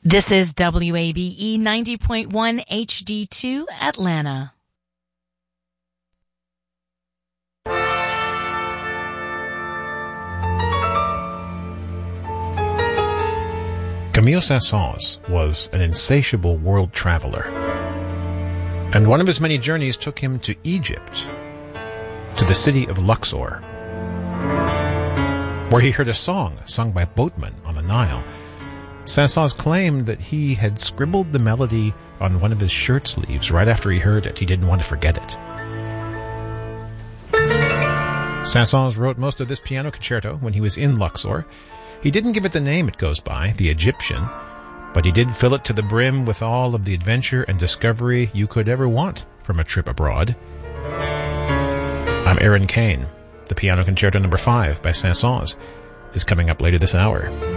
This is WABE 90.1 HD2 Atlanta. Camille Saint-Saëns was an insatiable world traveler, and one of his many journeys took him to Egypt, to the city of Luxor, where he heard a song sung by boatmen on the Nile. Saint-Saëns claimed that he had scribbled the melody on one of his shirt sleeves right after he heard it. He didn't want to forget it. Saint-Saëns wrote most of this piano concerto when he was in Luxor. He didn't give it the name it goes by, the Egyptian, but he did fill it to the brim with all of the adventure and discovery you could ever want from a trip abroad. I'm Aaron Kane. The Piano Concerto No. 5 by Saint-Saëns is coming up later this hour.